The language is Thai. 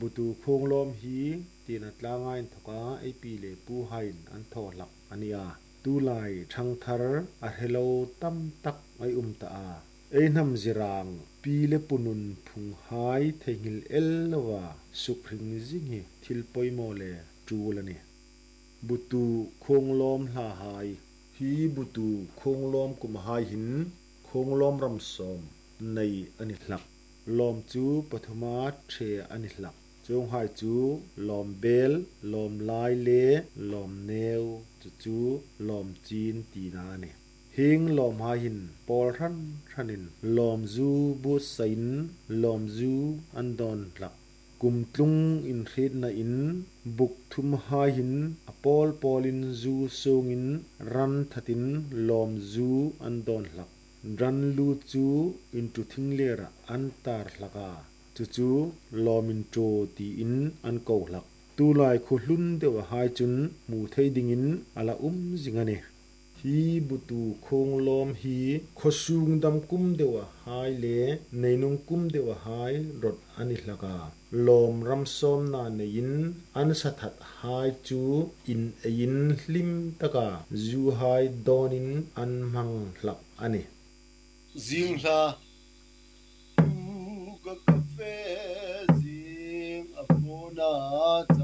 บุตูโคงลมฮีตีนัดลางายทกาไอปีเลปูไฮน์อันทอหลักอันยาตูไลชังทาร์อาเฮโลตัมตักไอตาไอนำจิรางปีเลปุนุนพุงไฮเทงิลเอลวาสุคริงจิงฮีทิลปอยโมเลจูลนีบุตูโคงลมลาไฮฮีบุตูโคงลมกุมไฮหินโคงลมรำสมในอันิหลักลมจูปฐมาเชอันิหลักจงหายจูลมเบลลมลายเลลมเนวจูลมจีนตีนาเนหิงลมหาหินปอลรันรันินลมจูบุษสินลมจูอันดอนหลักกุมตุงอินริดนาอินบุกทุมหาหินอปอลปอลินจูทรงอินรันทัตินลมจูอันดอนหลักรันลูจูอินตุทิงเลระอันตาร์ลักาจูลอมินโจตีอินอันเกาหลักตูลายขุลุนเดวหายจุนมูเทดิงินอาลาจิงเนฮีบุตูโคงลอมฮีขสุงดำกุมเดวหายเลในนงกุมเดวหายรถอันิลกาลอมรำซอมนาเนยินอันสัทัดหายจูอินเอินลิมตะกาจูหายดอนินอันมังหลักอันนี้ Zingla uga kafe zing apona